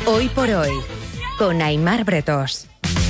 Hoy por hoy, con Aimar Bretós.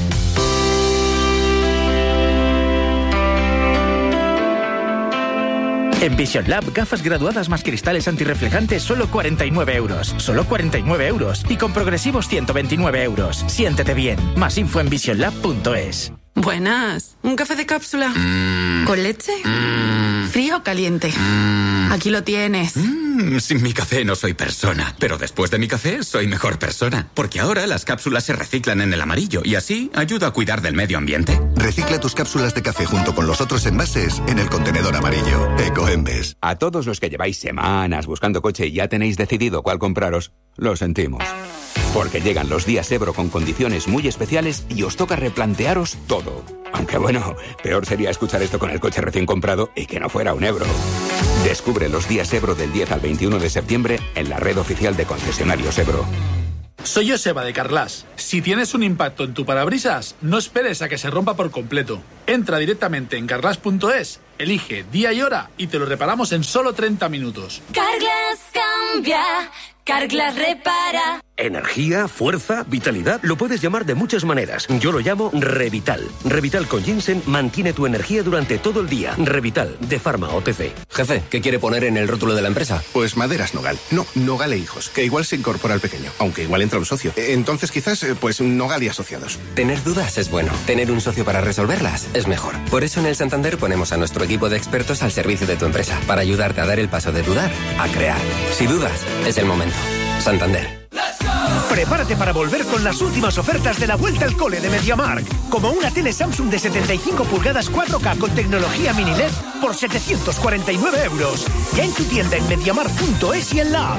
En Vision Lab, gafas graduadas más cristales antirreflejantes, solo 49 euros. Solo 49 euros. Y con progresivos 129 euros. Siéntete bien. Más info en visionlab.es. Buenas. ¿Un café de cápsula? ¿Con leche? ¿Frío o caliente? Aquí lo tienes. Sin mi café no soy persona, pero después de mi café soy mejor persona, porque ahora las cápsulas se reciclan en el amarillo y así ayuda a cuidar del medio ambiente. Recicla tus cápsulas de café junto con los otros envases en el contenedor amarillo. Ecoembes. A todos los que lleváis semanas buscando coche y ya tenéis decidido cuál compraros, lo sentimos. Porque llegan los días Ebro con condiciones muy especiales y os toca replantearos todo. Aunque bueno, peor sería escuchar esto con el coche recién comprado y que no fuera un Ebro. Descubre los días Ebro del 10 al 21 de septiembre en la red oficial de concesionarios Ebro. Soy Joseba de Carglass. Si tienes un impacto en tu parabrisas, no esperes a que se rompa por completo. Entra directamente en carglass.es, elige día y hora y te lo reparamos en solo 30 minutos. Carglass cambia, Carglass repara. Energía, fuerza, vitalidad, lo puedes llamar de muchas maneras. Yo lo llamo Revital. Revital con ginseng mantiene tu energía durante todo el día. Revital, de Pharma OTC. Jefe, ¿qué quiere poner en el rótulo de la empresa? Pues Maderas Nogal. No, Nogal e Hijos, que igual se incorpora al pequeño, aunque igual entra un socio. Entonces quizás, pues Nogal y Asociados. Tener dudas es bueno. Tener un socio para resolverlas es mejor. Por eso en el Santander ponemos a nuestro equipo de expertos al servicio de tu empresa, para ayudarte a dar el paso de dudar a crear. Si dudas, es el momento. Santander. Prepárate para volver con las últimas ofertas de la vuelta al cole de MediaMarkt. Como una tele Samsung de 75 pulgadas 4K con tecnología mini LED por 749 euros. Ya en tu tienda en MediaMarkt.es y en la app.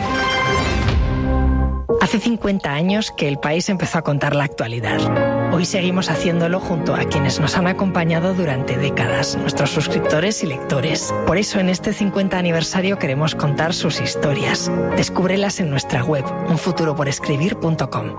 Hace 50 años que el país empezó a contar la actualidad. Hoy seguimos haciéndolo junto a quienes nos han acompañado durante décadas, nuestros suscriptores y lectores. Por eso en este 50 aniversario queremos contar sus historias. Descúbrelas en nuestra web, unfuturoporescribir.com.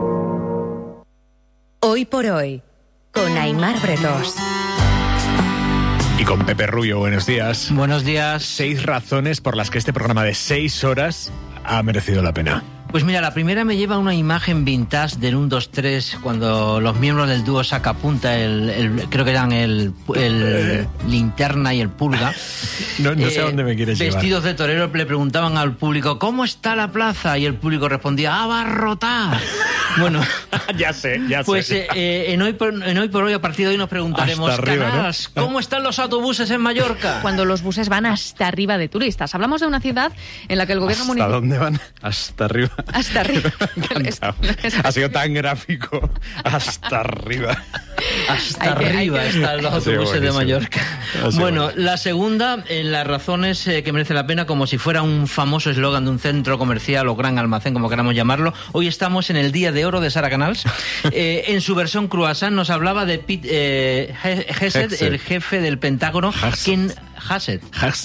Hoy por hoy, con Aimar Bretós. Y con Pepe Rubio, buenos días. Buenos días. 6 razones por las que este programa de 6 horas ha merecido la pena. Pues mira, la primera me lleva una imagen vintage del 1, 2, 3, cuando los miembros del dúo Sacapunta, creo que eran el Linterna y el Pulga. No sé a dónde me quieres llevar. Vestidos de torero le preguntaban al público, ¿cómo está la plaza? Y el público respondía, ¡abarrotada! Bueno, ya sé. Pues en hoy por hoy, a partir de hoy nos preguntaremos, hasta arriba, Canals, ¿no? ¿Cómo están los autobuses en Mallorca? Cuando los buses van hasta arriba de turistas. Hablamos de una ciudad en la que el gobierno municipal... ¿Hasta dónde van? Hasta arriba. Hasta arriba. Ha sido tan gráfico. Hasta arriba. Hasta arriba están los autobuses de Mallorca. Bueno, la segunda, en las razones que merece la pena, como si fuera un famoso eslogan de un centro comercial o gran almacén, como queramos llamarlo. Hoy estamos en el Día de Oro de Sara Canals. En su versión croissant nos hablaba de Pete Hegseth, el jefe del Pentágono. Hegseth.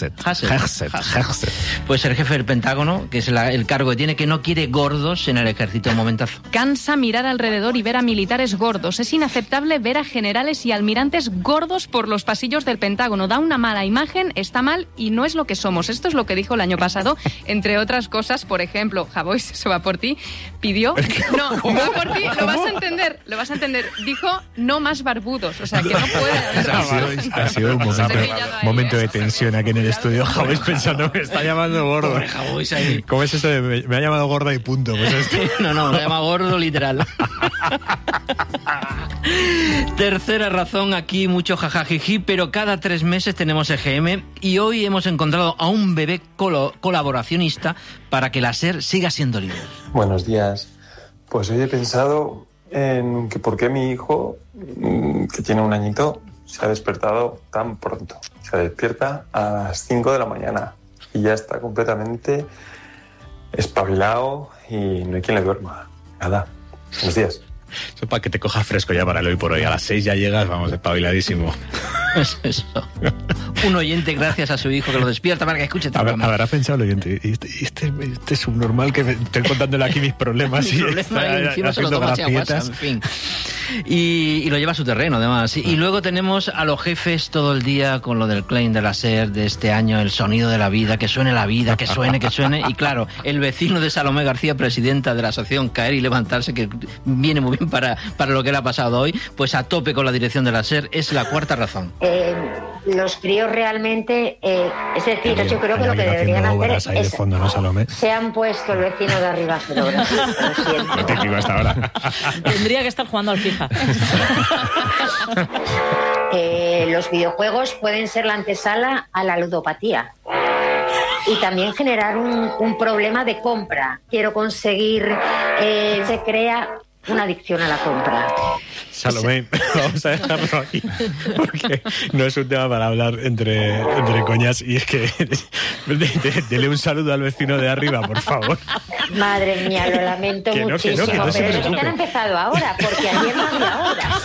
Pues el jefe del Pentágono, que es el cargo que tiene, que no quiere gordos en el ejército. Un momentazo. Cansa mirar alrededor y ver a militares gordos. Es inaceptable ver a generales y almirantes gordos por los pasillos del Pentágono. Da una mala imagen, está mal y no es lo que somos. Esto es lo que dijo el año pasado. Entre otras cosas, por ejemplo, Javois, eso va por ti, pidió... No, va por ti, lo vas a entender. Dijo, no más barbudos. O sea, que no puede haber... Ha sido un momento de tensión aquí en el estudio. Javois pensando, me está llamando gordo. Pobre Javois ahí. ¿Cómo es esto de me ha llamado gorda y punto? Pues No, me llama gordo literal. Tercera razón, aquí mucho jajajiji, pero cada 3 meses tenemos EGM y hoy hemos encontrado a un bebé colaboracionista para que la SER siga siendo líder. Buenos días. Pues hoy he pensado en que por qué mi hijo, que tiene 1 añito, se ha despertado tan pronto. Se despierta a las 5 de la mañana y ya está completamente espabilado y no hay quien le duerma. Nada. Buenos días. Eso para que te cojas fresco ya para el hoy por hoy. A las 6 ya llegas, vamos, espabiladísimo. Es eso. Un oyente gracias a su hijo que lo despierta para que escuche este programa. Habrá pensado el oyente, este subnormal que estoy contándole aquí mis problemas y encima se lo toma así a WhatsApp, en fin. Y lo lleva a su terreno, además. Y luego tenemos a los jefes todo el día con lo del claim de la SER de este año, el sonido de la vida, que suene la vida, que suene. Y claro, el vecino de Salomé García, presidenta de la asociación Caer y Levantarse, que viene muy bien para lo que le ha pasado hoy, pues a tope con la dirección de la SER, es la cuarta razón. Los críos realmente, es decir, yo creo que lo que deberían hacer es fondo, ¿no, Salomé? Se han puesto el vecino de arriba a hacer horas. Lo siento. No te digo hasta ahora. Tendría que estar jugando al FIFA. Los videojuegos pueden ser la antesala a la ludopatía y también generar un problema de compra. Quiero conseguir, se crea una adicción a la compra. Salomé, vamos a dejarlo aquí, porque no es un tema para hablar entre coñas, y es que dele un saludo al vecino de arriba, por favor. Madre mía, lo lamento muchísimo, pero es que han empezado ahora, porque ayer no había horas.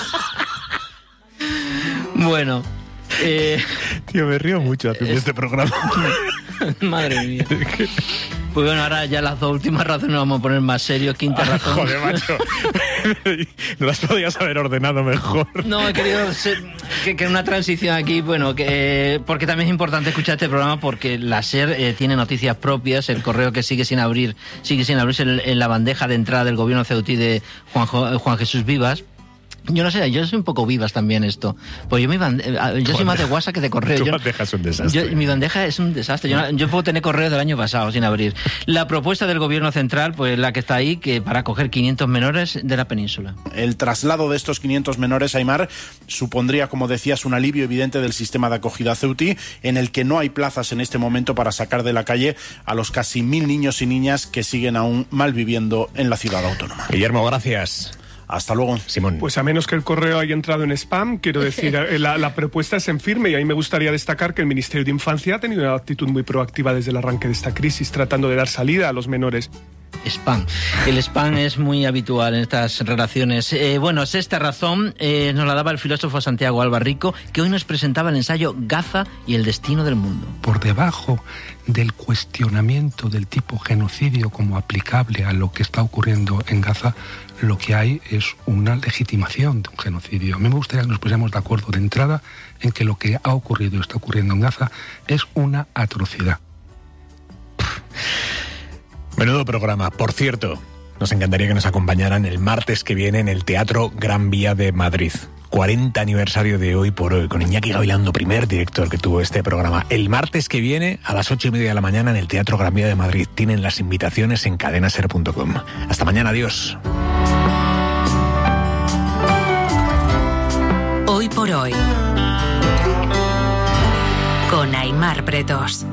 Bueno, tío, me río mucho haciendo este programa. Madre mía. Pues bueno, ahora ya las dos últimas razones vamos a poner más serios. Quinta razón. Joder, macho. No las podías haber ordenado mejor. No, he querido que una transición aquí, bueno, porque también es importante escuchar este programa, porque la SER tiene noticias propias. El correo que sigue sin abrirse en la bandeja de entrada del gobierno ceutí de Juan Jesús Vivas. Yo no sé, yo soy un poco Vivas también esto. Pues yo soy más de WhatsApp que de correo. Tu bandeja es un desastre. Mi bandeja es un desastre. Yo puedo tener correo del año pasado sin abrir. La propuesta del gobierno central, pues la que está ahí, que para acoger 500 menores de la península. El traslado de estos 500 menores, Aimar, supondría, como decías, un alivio evidente del sistema de acogida ceutí, en el que no hay plazas en este momento para sacar de la calle a los casi 1.000 niños y niñas que siguen aún malviviendo en la ciudad autónoma. Guillermo, gracias. Hasta luego. Simón. Pues a menos que el correo haya entrado en spam, quiero decir, la propuesta es en firme, y a mí me gustaría destacar que el Ministerio de Infancia ha tenido una actitud muy proactiva desde el arranque de esta crisis, tratando de dar salida a los menores. Spam. El spam es muy habitual en estas relaciones. Bueno, sexta razón nos la daba el filósofo Santiago Albarrico, que hoy nos presentaba el ensayo Gaza y el destino del mundo. Por debajo del cuestionamiento del tipo genocidio como aplicable a lo que está ocurriendo en Gaza, lo que hay es una legitimación de un genocidio. A mí me gustaría que nos pusiéramos de acuerdo de entrada en que lo que ha ocurrido y está ocurriendo en Gaza es una atrocidad. Menudo programa. Por cierto, nos encantaría que nos acompañaran el martes que viene en el Teatro Gran Vía de Madrid. 40 aniversario de Hoy por Hoy, con Iñaki Gavilando, primer director que tuvo este programa. El martes que viene a las 8:30 de la mañana en el Teatro Gran Vía de Madrid. Tienen las invitaciones en cadenaser.com. Hasta mañana, adiós. Hoy por Hoy, con Aimar Bretos.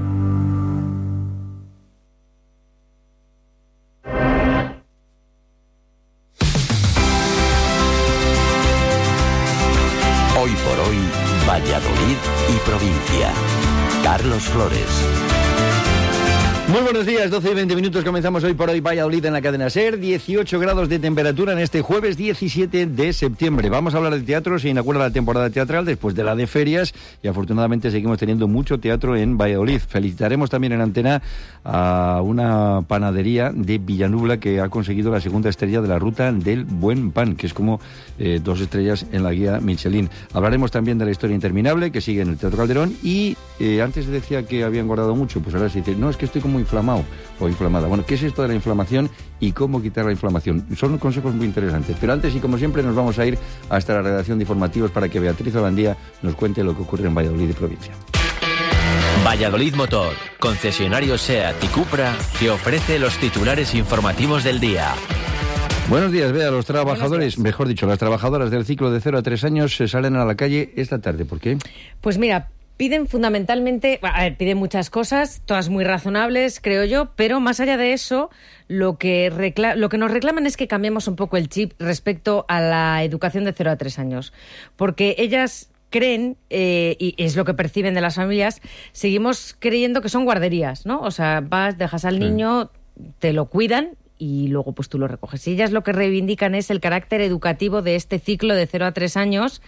Hoy por Hoy, Valladolid y provincia. Carlos Flores. Muy buenos días, 12 y 20 minutos, comenzamos Hoy por Hoy Valladolid en la cadena SER, 18 grados de temperatura en este jueves 17 de septiembre. Vamos a hablar de teatro, se inaugura la temporada teatral después de la de ferias y afortunadamente seguimos teniendo mucho teatro en Valladolid. Felicitaremos también en antena a una panadería de Villanubla que ha conseguido la segunda estrella de la ruta del buen pan, que es como 2 estrellas en la guía Michelin. Hablaremos también de la historia interminable que sigue en el Teatro Calderón y antes decía que había engordado mucho, pues ahora se dice, no, es que estoy como inflamado o inflamada. Bueno, ¿qué es esto de la inflamación y cómo quitar la inflamación? Son consejos muy interesantes. Pero antes, y como siempre, nos vamos a ir hasta la redacción de informativos para que Beatriz Obandía nos cuente lo que ocurre en Valladolid y provincia. Valladolid Motor, concesionario SEAT y Cupra, que ofrece los titulares informativos del día. Buenos días, Bea. Los trabajadores, mejor dicho, las trabajadoras del ciclo de 0 a 3 años se salen a la calle esta tarde. ¿Por qué? Pues mira, piden fundamentalmente, piden muchas cosas, todas muy razonables, creo yo, pero más allá de eso, lo que nos reclaman es que cambiemos un poco el chip respecto a la educación de 0 a 3 años. Porque ellas creen, y es lo que perciben de las familias, seguimos creyendo que son guarderías, ¿no? O sea, dejas al niño, te lo cuidan y luego pues tú lo recoges. Y ellas lo que reivindican es el carácter educativo de este ciclo de 0 a 3 años.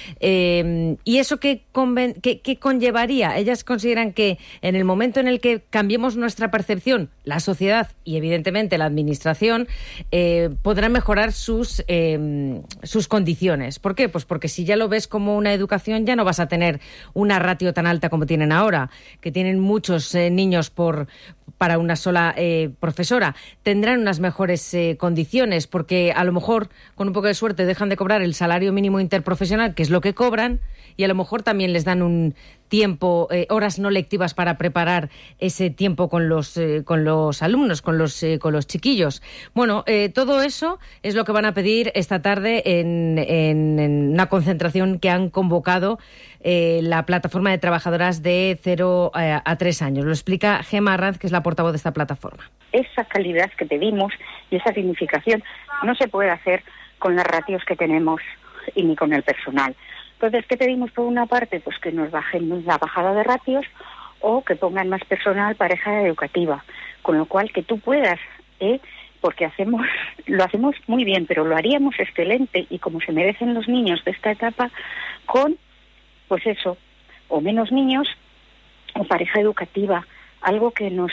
¿Y eso qué conllevaría? Ellas consideran que en el momento en el que cambiemos nuestra percepción, la sociedad y evidentemente la administración podrán mejorar sus condiciones. ¿Por qué? Pues porque si ya lo ves como una educación, ya no vas a tener una ratio tan alta como tienen ahora, que tienen muchos niños para una sola profesora. Tendrán unas mejores condiciones, porque a lo mejor, con un poco de suerte, dejan de cobrar el salario mínimo interprofesional, que es lo que cobran, y a lo mejor también les dan un tiempo, horas no lectivas para preparar ese tiempo con los alumnos, con los chiquillos. Bueno, todo eso es lo que van a pedir esta tarde en una concentración que han convocado la plataforma de trabajadoras de 0 a 3 años. Lo explica Gemma Arranz, que es la portavoz de esta plataforma. Esa calidad que pedimos y esa dignificación no se puede hacer con las ratios que tenemos y ni con el personal. Entonces, ¿qué pedimos por una parte? Pues que nos bajen la bajada de ratios o que pongan más personal para esa educativa. Con lo cual, que tú puedas, porque lo hacemos muy bien, pero lo haríamos excelente y como se merecen los niños de esta etapa, con, pues eso, o menos niños o pareja educativa, algo que nos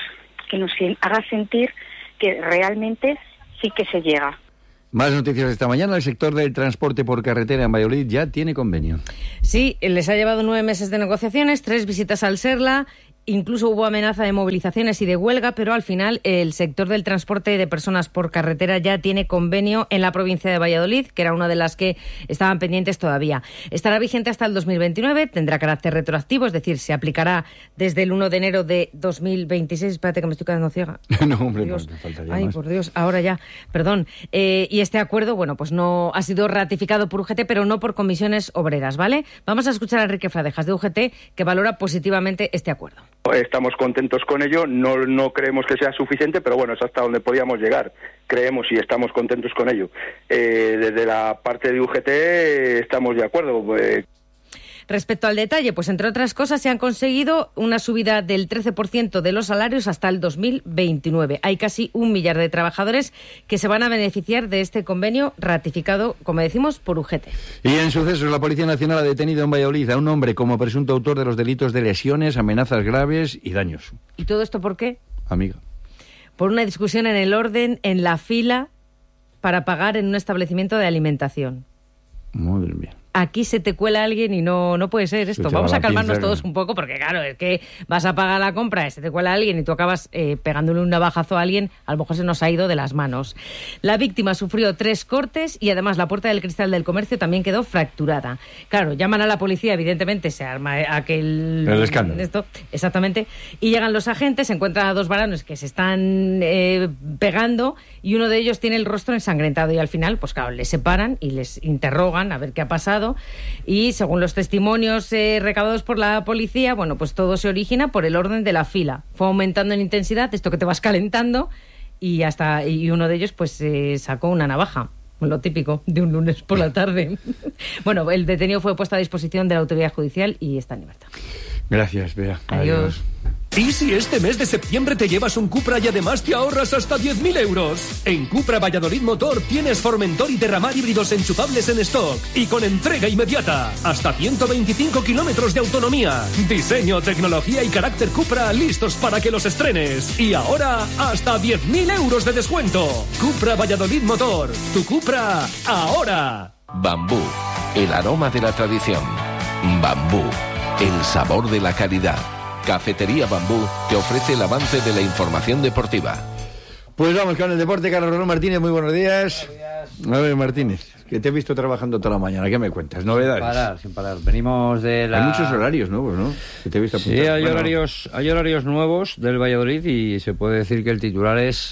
haga sentir que realmente sí que se llega. Más noticias esta mañana. El sector del transporte por carretera en Valladolid ya tiene convenio. Sí, les ha llevado 9 meses de negociaciones, 3 visitas al SERLA. Incluso hubo amenaza de movilizaciones y de huelga, pero al final el sector del transporte de personas por carretera ya tiene convenio en la provincia de Valladolid, que era una de las que estaban pendientes todavía. Estará vigente hasta el 2029, tendrá carácter retroactivo, es decir, se aplicará desde el 1 de enero de 2026. Espérate que me estoy quedando ciega. No, hombre, Dios. No, faltaría Ay, más. por Dios, ahora ya, perdón. Y este acuerdo, bueno, pues no ha sido ratificado por UGT, pero no por comisiones obreras, ¿vale? Vamos a escuchar a Enrique Fradejas de UGT, que valora positivamente este acuerdo. Estamos contentos con ello, no creemos que sea suficiente, pero bueno, es hasta donde podíamos llegar. Creemos y estamos contentos con ello. Desde la parte de UGT estamos de acuerdo. Respecto al detalle, pues entre otras cosas se han conseguido una subida del 13% de los salarios hasta el 2029. Hay casi 1 millar de trabajadores que se van a beneficiar de este convenio ratificado, como decimos, por UGT. Y en sucesos, la Policía Nacional ha detenido en Valladolid a un hombre como presunto autor de los delitos de lesiones, amenazas graves y daños. ¿Y todo esto por qué? Amiga. Por una discusión en el orden, en la fila, para pagar en un establecimiento de alimentación. Madre mía. Aquí se te cuela alguien y no puede ser esto. Vamos a calmarnos todos un poco porque, claro, es que vas a pagar la compra, se te cuela alguien y tú acabas pegándole un navajazo a alguien, a lo mejor se nos ha ido de las manos. La víctima sufrió 3 cortes y además la puerta del cristal del comercio también quedó fracturada. Claro, llaman a la policía, evidentemente se arma aquel... El escándalo. Esto, exactamente. Y llegan los agentes, se encuentran a 2 varones que se están pegando y uno de ellos tiene el rostro ensangrentado y al final, pues claro, les separan y les interrogan a ver qué ha pasado. Y según los testimonios recabados por la policía, bueno, pues todo se origina por el orden de la fila. Fue aumentando en intensidad, esto que te vas calentando, y uno de ellos pues sacó una navaja. Lo típico de un lunes por la tarde. Bueno, el detenido fue puesto a disposición de la autoridad judicial y está en libertad. Gracias, Bea. Adiós. ¿Y si este mes de septiembre te llevas un Cupra y además te ahorras hasta 10.000 euros? En Cupra Valladolid Motor tienes Formentor y Derramar híbridos enchufables en stock y con entrega inmediata. Hasta 125 kilómetros de autonomía. Diseño, tecnología y carácter Cupra listos para que los estrenes. Y ahora hasta 10.000 euros de descuento. Cupra Valladolid Motor. Tu Cupra ahora. Bambú. El aroma de la tradición. Bambú. El sabor de la calidad. Cafetería Bambú te ofrece el avance de la información deportiva. Pues vamos con el deporte. Carlos Rolón Martínez, muy buenos días. A ver, Martínez, que te he visto trabajando toda la mañana. ¿Qué me cuentas? ¿Novedades? Sin parar. Venimos de la... Hay muchos horarios nuevos, ¿no? Que te he visto apuntar. Sí, hay horarios nuevos del Valladolid y se puede decir que el titular es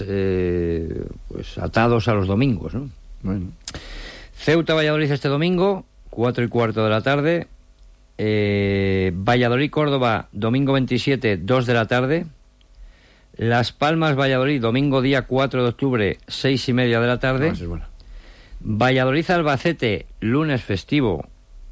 pues atados a los domingos, ¿no? Bueno. Ceuta-Valladolid este domingo, 4:15 de la tarde. Valladolid-Córdoba, domingo 27, 2 de la tarde. Las Palmas-Valladolid, domingo día 4 de octubre, 6:30 de la tarde. Valladolid-Albacete, lunes festivo,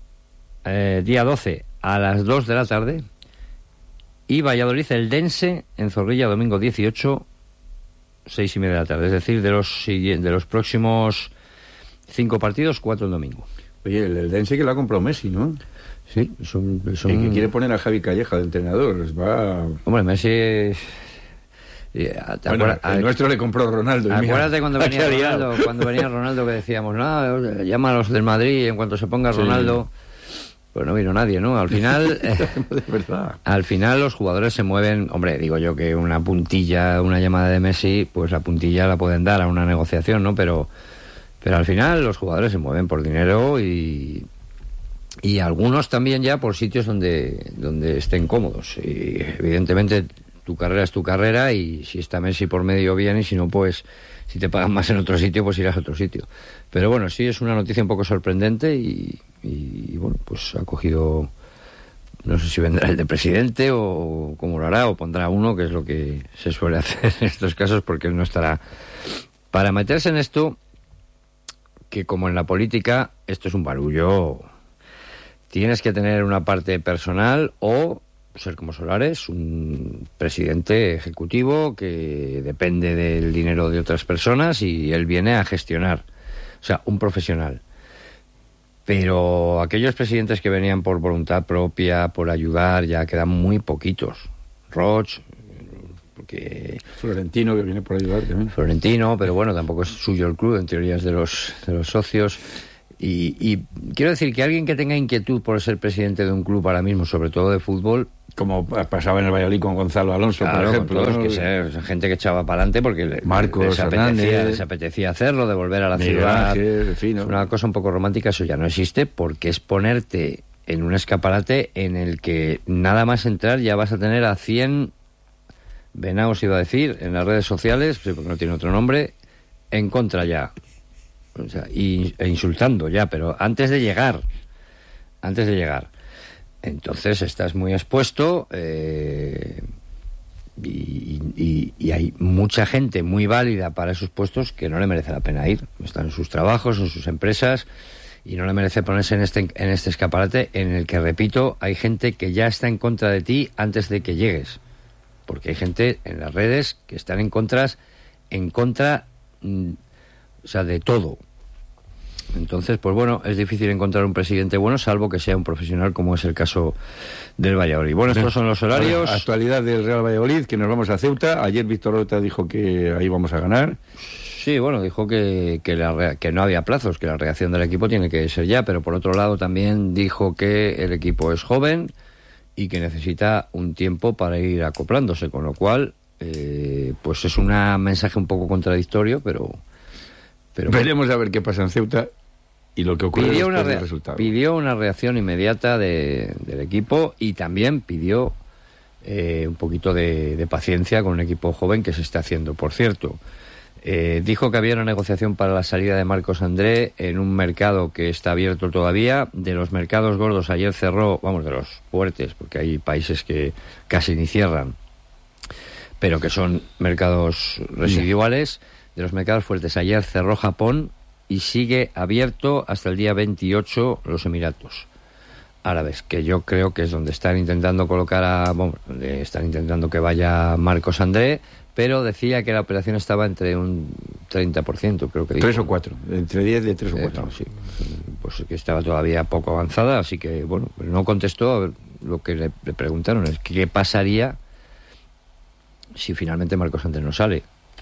día 12, a las 2 de la tarde. Y Valladolid-Eldense, en Zorrilla, domingo 18, 6:30 de la tarde. Es decir, de los próximos 5 partidos, 4 el domingo. Oye, el Eldense que lo ha comprado Messi, ¿no? Sí, son... El que quiere poner a Javi Calleja de entrenador. Va... Hombre, Messi... el nuestro le compró Ronaldo. Acuérdate cuando venía Ronaldo que decíamos, no, llama a los del Madrid y en cuanto se ponga Ronaldo... Sí. Pues no vino nadie, ¿no? Al final... de verdad. Al final los jugadores se mueven... Hombre, digo yo que una puntilla, una llamada de Messi, pues la puntilla la pueden dar a una negociación, ¿no? Pero al final los jugadores se mueven por dinero y algunos también ya por sitios donde estén cómodos. Y evidentemente tu carrera es tu carrera y si está Messi por medio bien y si no, pues si te pagan más en otro sitio, pues irás a otro sitio. Pero bueno, sí es una noticia un poco sorprendente y bueno, pues ha cogido... No sé si vendrá el de presidente o cómo lo hará, o pondrá uno, que es lo que se suele hacer en estos casos, porque él no estará... Para meterse en esto, que como en la política, esto es un barullo... Tienes que tener una parte personal o ser como Solares, un presidente ejecutivo que depende del dinero de otras personas y él viene a gestionar. O sea, un profesional. Pero aquellos presidentes que venían por voluntad propia, por ayudar, ya quedan muy poquitos. Roch, porque... Florentino, que viene por ayudar también. Florentino, pero bueno, tampoco es suyo el club, en teoría es de los socios... Y quiero decir que alguien que tenga inquietud por ser presidente de un club ahora mismo, sobre todo de fútbol... Como pasaba en el Valladolid con Gonzalo Alonso, claro, por ejemplo. Todos, que gente que echaba para adelante porque les apetecía hacerlo, de volver a la ciudad. En fin, ¿no? Es una cosa un poco romántica, eso ya no existe, porque es ponerte en un escaparate en el que nada más entrar ya vas a tener a 100 venados, iba a decir, en las redes sociales, porque no tiene otro nombre, en contra ya. O sea, e insultando ya, pero antes de llegar. Entonces estás muy expuesto y hay mucha gente muy válida para esos puestos que no le merece la pena ir. Están en sus trabajos, en sus empresas y no le merece ponerse en este escaparate en el que, repito, hay gente que ya está en contra de ti antes de que llegues. Porque hay gente en las redes que están en contra, o sea, de todo. Entonces, pues bueno, es difícil encontrar un presidente bueno, salvo que sea un profesional, como es el caso del Valladolid. Bueno, estos son los horarios. Actualidad del Real Valladolid, que nos vamos a Ceuta. Ayer Víctor Horta dijo que ahí vamos a ganar. Sí, bueno, dijo que no había plazos, que la reacción del equipo tiene que ser ya, pero por otro lado también dijo que el equipo es joven y que necesita un tiempo para ir acoplándose, con lo cual, pues es un mensaje un poco contradictorio, pero veremos a ver qué pasa en Ceuta y lo que ocurre después del resultado. Pidió una reacción inmediata del equipo y también pidió un poquito de paciencia con un equipo joven que se está haciendo. Por cierto, dijo que había una negociación para la salida de Marcos André en un mercado que está abierto todavía. De los mercados gordos ayer cerró, de los fuertes, porque hay países que casi ni cierran, pero que son mercados residuales. De los mercados fuertes, ayer cerró Japón y sigue abierto hasta el día 28 los Emiratos Árabes, que yo creo que es donde están intentando donde están intentando que vaya Marcos André, pero decía que la operación estaba entre un 30%, creo que dijo. 3 o 4, entre 10 de 3 o 4. Sí, pues que estaba todavía poco avanzada, así que bueno, no contestó. A ver, lo que le preguntaron es qué pasaría si finalmente Marcos André no sale.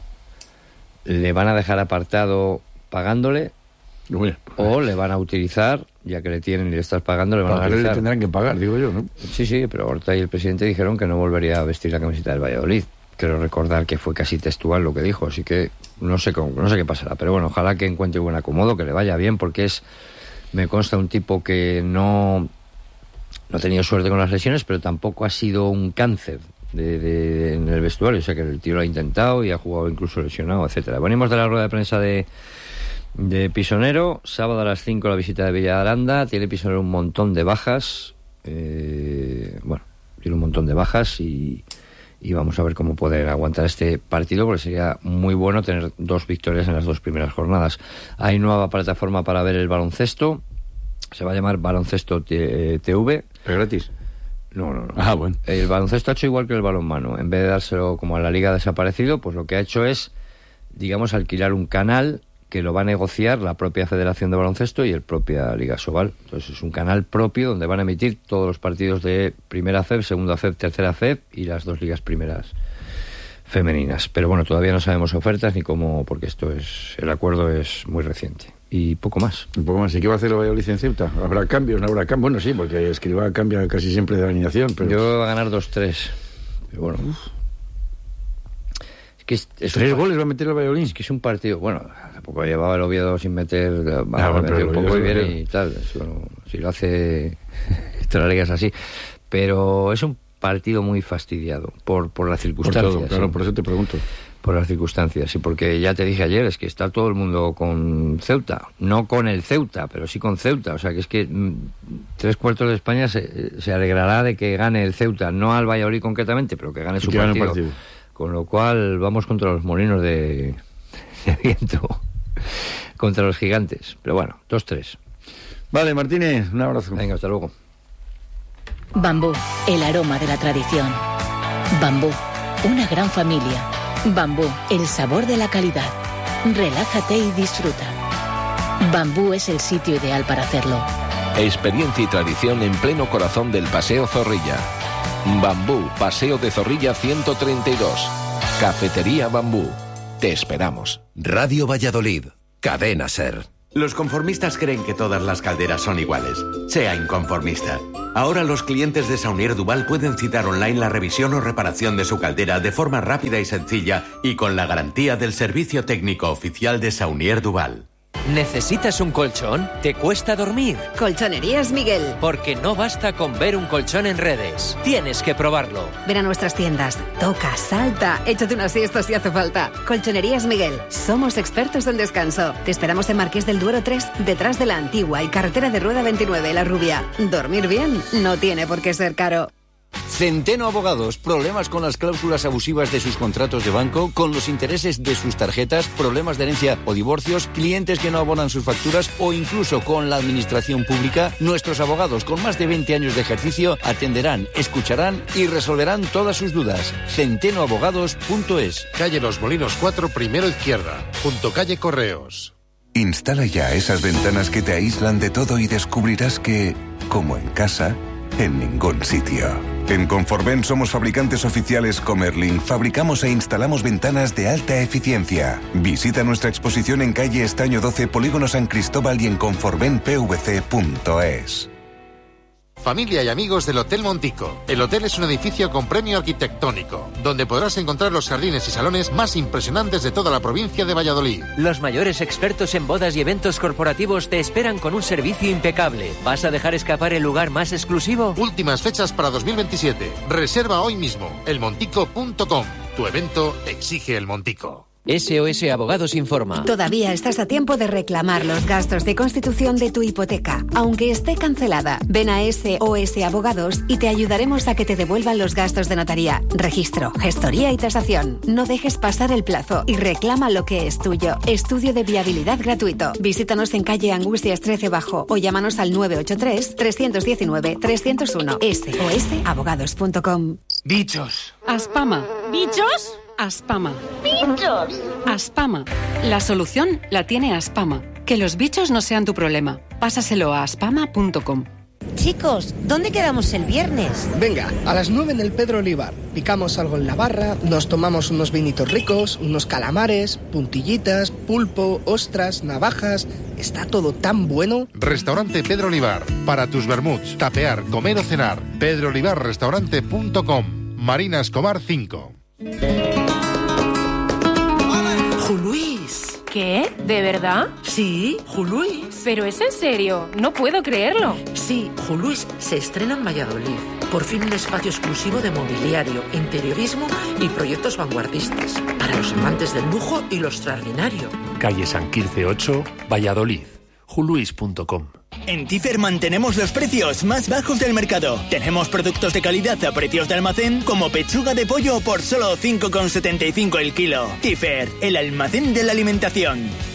¿Le van a dejar apartado pagándole? ¿O le van a utilizar, ya que le tienen y le estás pagando, le van a utilizar? Le tendrán que pagar, digo yo, ¿no? Sí, pero Horta y el presidente dijeron que no volvería a vestir la camiseta del Valladolid. Quiero recordar que fue casi textual lo que dijo, así que no sé qué pasará. Pero bueno, ojalá que encuentre buen acomodo, que le vaya bien, porque me consta un tipo que no ha tenido suerte con las lesiones, pero tampoco ha sido un cáncer en el vestuario, o sea que el tío lo ha intentado y ha jugado incluso lesionado, etcétera. Venimos de la rueda de prensa de Pisonero. Sábado a las 5 la visita de Villaranda. Tiene Pisonero un montón de bajas, tiene un montón de bajas y vamos a ver cómo poder aguantar este partido, porque sería muy bueno tener 2 victorias en las 2 primeras jornadas. Hay nueva plataforma para ver el baloncesto, se va a llamar Baloncesto TV. ¿Es gratis? No. Ah, bueno. El baloncesto ha hecho igual que el balonmano. En vez de dárselo como a la liga desaparecido, pues lo que ha hecho es digamos, alquilar un canal que lo va a negociar la propia Federación de Baloncesto y el propia Liga Sobal. Entonces es un canal propio donde van a emitir todos los partidos de primera FEB, segunda FEB, tercera FEB y las 2 ligas primeras femeninas. Pero bueno, todavía no sabemos ofertas ni cómo, porque el acuerdo es muy reciente. Y poco más. Un poco más. ¿Y qué va a hacer el Valladolid en Ceuta? ¿Habrá cambios? ¿No habrá cambios? Bueno, sí, porque Escribá cambia casi siempre de alineación. Pero... Yo voy a ganar 2-3. Pero bueno... Es 3 goles va a meter el Valladolid. Es que es un partido, bueno, tampoco llevaba el Oviedo sin meter, meter un poco y viene y tal. Bueno, si lo hace, toda la liga es así. Pero es un partido muy fastidiado por las circunstancias. Por todo, claro, por eso te pregunto. Por las circunstancias, y porque ya te dije ayer, es que está todo el mundo con Ceuta. No con el Ceuta, pero sí con Ceuta. O sea, que es que 3/4 de España se alegrará de que gane el Ceuta. No al Valladolid concretamente, pero que gane su partido. Con lo cual vamos contra los molinos de viento, contra los gigantes. Pero bueno, 2-3. Vale, Martínez, un abrazo. Venga, hasta luego. Bambú, el aroma de la tradición. Bambú, una gran familia. Bambú, el sabor de la calidad. Relájate y disfruta. Bambú es el sitio ideal para hacerlo. Experiencia y tradición en pleno corazón del Paseo Zorrilla. Bambú, Paseo de Zorrilla 132. Cafetería Bambú. Te esperamos. Radio Valladolid. Cadena SER. Los conformistas creen que todas las calderas son iguales. Sea inconformista. Ahora los clientes de Saunier Duval pueden citar online la revisión o reparación de su caldera de forma rápida y sencilla y con la garantía del servicio técnico oficial de Saunier Duval. ¿Necesitas un colchón? ¿Te cuesta dormir? Colchonerías Miguel. Porque no basta con ver un colchón en redes. Tienes que probarlo. Ven a nuestras tiendas. Toca, salta, échate una siesta si hace falta. Colchonerías Miguel. Somos expertos en descanso. Te esperamos en Marqués del Duero 3, detrás de la Antigua y carretera de Rueda 29, La Rubia. Dormir bien no tiene por qué ser caro. Centeno Abogados. ¿Problemas con las cláusulas abusivas de sus contratos de banco? ¿Con los intereses de sus tarjetas? ¿Problemas de herencia o divorcios? ¿Clientes que no abonan sus facturas? ¿O incluso con la administración pública? Nuestros abogados con más de 20 años de ejercicio atenderán, escucharán y resolverán todas sus dudas. centenoabogados.es. Calle Los Molinos 4, primero izquierda, junto calle Correos. Instala ya esas ventanas que te aíslan de todo y descubrirás que, como en casa, en ningún sitio. En Conforven somos fabricantes oficiales Comerlin. Fabricamos e instalamos ventanas de alta eficiencia. Visita nuestra exposición en calle Estaño 12, Polígono San Cristóbal y en conforvenpvc.es. Familia y amigos del Hotel Montico. El hotel es un edificio con premio arquitectónico, donde podrás encontrar los jardines y salones más impresionantes de toda la provincia de Valladolid. Los mayores expertos en bodas y eventos corporativos te esperan con un servicio impecable. ¿Vas a dejar escapar el lugar más exclusivo? Últimas fechas para 2027. Reserva hoy mismo. elmontico.com. Tu evento exige El Montico. SOS Abogados informa. Todavía estás a tiempo de reclamar los gastos de constitución de tu hipoteca, aunque esté cancelada. Ven a SOS Abogados y te ayudaremos a que te devuelvan los gastos de notaría, registro, gestoría y tasación. No dejes pasar el plazo y reclama lo que es tuyo. Estudio de viabilidad gratuito. Visítanos en calle Angustias 13 Bajo o llámanos al 983 319 301. sosabogados.com. Bichos. Aspama. ¿Bichos? Aspama. ¡Bichos! Aspama. La solución la tiene Aspama. Que los bichos no sean tu problema. Pásaselo a aspama.com. Chicos, ¿dónde quedamos el viernes? Venga, a las 9 en el Pedro Olivar. Picamos algo en la barra, nos tomamos unos vinitos ricos, unos calamares, puntillitas, pulpo, ostras, navajas... Está todo tan bueno. Restaurante Pedro Olivar. Para tus vermuts, tapear, comer o cenar. pedroolivarrestaurante.com. Marina Escobar 5. Juluís. ¿Qué? ¿De verdad? Sí, Juluís. ¿Pero es en serio? No puedo creerlo. Sí, Juluís se estrena en Valladolid. Por fin un espacio exclusivo de mobiliario, interiorismo y proyectos vanguardistas. Para los amantes del lujo y lo extraordinario. Calle San Quirce 8, Valladolid. Juluís.com. En Tifer mantenemos los precios más bajos del mercado. Tenemos productos de calidad a precios de almacén como pechuga de pollo por solo 5,75 el kilo. Tifer, el almacén de la alimentación.